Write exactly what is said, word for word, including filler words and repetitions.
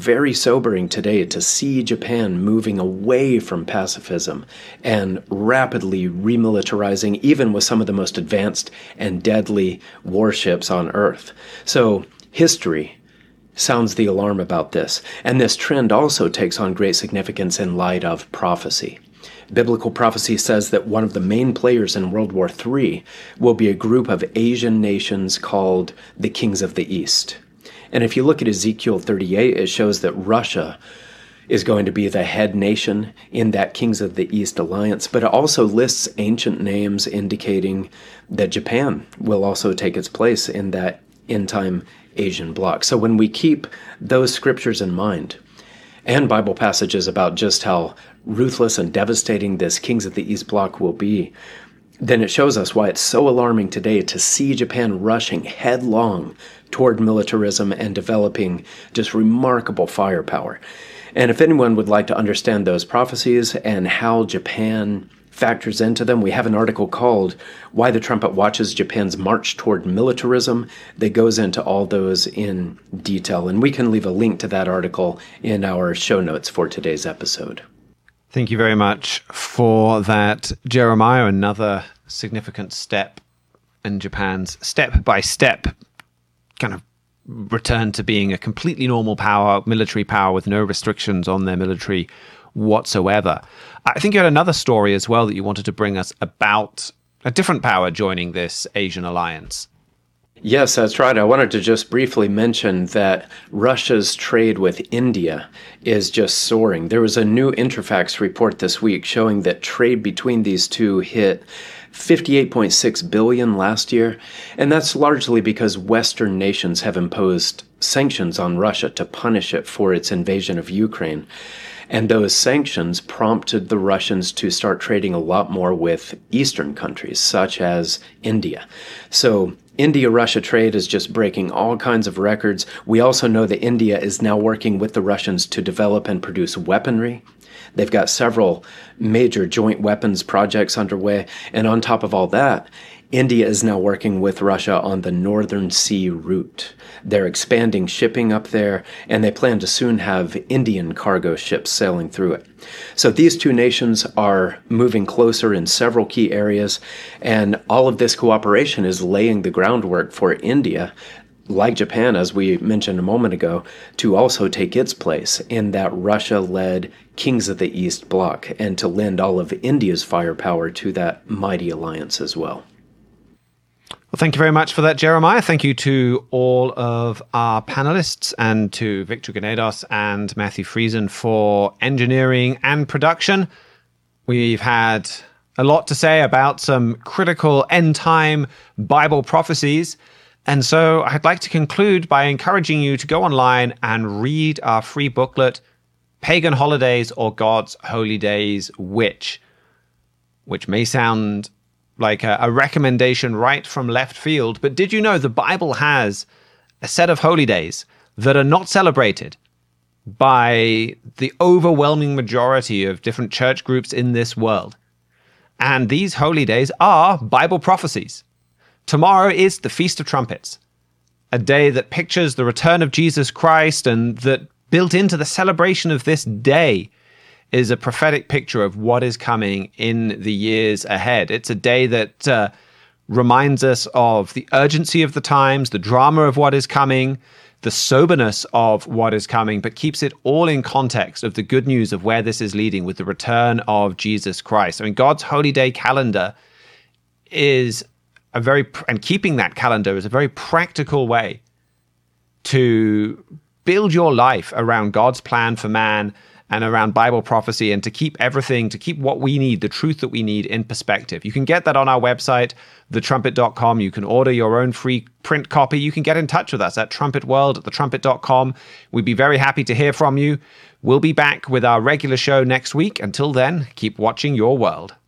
very sobering today to see Japan moving away from pacifism and rapidly remilitarizing, even with some of the most advanced and deadly warships on Earth. So history sounds the alarm about this. And this trend also takes on great significance in light of prophecy. Biblical prophecy says that one of the main players in World War Three will be a group of Asian nations called the Kings of the East. And if you look at Ezekiel thirty-eight, it shows that Russia is going to be the head nation in that Kings of the East alliance, but it also lists ancient names indicating that Japan will also take its place in that end-time Asian bloc. So when we keep those scriptures in mind, and Bible passages about just how ruthless and devastating this Kings of the East bloc will be, then it shows us why it's so alarming today to see Japan rushing headlong toward militarism and developing just remarkable firepower. And if anyone would like to understand those prophecies and how Japan factors into them, we have an article called Why the Trumpet Watches Japan's March Toward Militarism that goes into all those in detail. And we can leave a link to that article in our show notes for today's episode. Thank you very much for that, Jeremiah. Another significant step in Japan's step-by-step kind of return to being a completely normal power, military power with no restrictions on their military whatsoever. I think you had another story as well that you wanted to bring us about a different power joining this Asian alliance. Yes, that's right. I wanted to just briefly mention that Russia's trade with India is just soaring. There was a new Interfax report this week showing that trade between these two hit fifty-eight point six billion dollars last year, and that's largely because Western nations have imposed sanctions on Russia to punish it for its invasion of Ukraine. And those sanctions prompted the Russians to start trading a lot more with Eastern countries, such as India. So India-Russia trade is just breaking all kinds of records. We also know that India is now working with the Russians to develop and produce weaponry. They've got several major joint weapons projects underway. And on top of all that, India is now working with Russia on the Northern Sea route. They're expanding shipping up there, and they plan to soon have Indian cargo ships sailing through it. So these two nations are moving closer in several key areas, and all of this cooperation is laying the groundwork for India, like Japan, as we mentioned a moment ago, to also take its place in that Russia-led Kings of the East bloc, and to lend all of India's firepower to that mighty alliance as well. Well, thank you very much for that, Jeremiah. Thank you to all of our panelists and to Victor Ganados and Matthew Friesen for engineering and production. We've had a lot to say about some critical end-time Bible prophecies. And so I'd like to conclude by encouraging you to go online and read our free booklet, Pagan Holidays or God's Holy Days, which, which may sound like a, a recommendation right from left field. But did you know the Bible has a set of holy days that are not celebrated by the overwhelming majority of different church groups in this world? And these holy days are Bible prophecies. Tomorrow is the Feast of Trumpets, a day that pictures the return of Jesus Christ, and that built into the celebration of this day is a prophetic picture of what is coming in the years ahead. It's a day that uh, reminds us of the urgency of the times, the drama of what is coming, the soberness of what is coming, but keeps it all in context of the good news of where this is leading with the return of Jesus Christ. I mean, God's holy day calendar is a very, and keeping that calendar is a very practical way to build your life around God's plan for man and around Bible prophecy, and to keep everything, to keep what we need, the truth that we need, in perspective. You can get that on our website, the trumpet dot com. You can order your own free print copy. You can get in touch with us at trumpetworld at the trumpet dot com. We'd be very happy to hear from you. We'll be back with our regular show next week. Until then, keep watching your world.